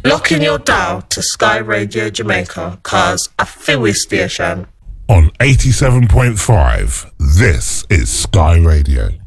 Locking your dial to Sky Radio Jamaica, cause I feel we station. On 87.5, this is Sky Radio.